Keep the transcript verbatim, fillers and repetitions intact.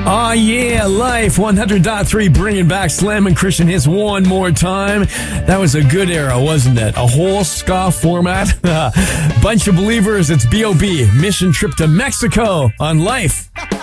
Oh yeah, Life one hundred point three bringing back Slam and Christian hits one more time. That was a good era, wasn't it? A whole ska format. Bunch of Believers, it's B O B Mission Trip to Mexico on Life.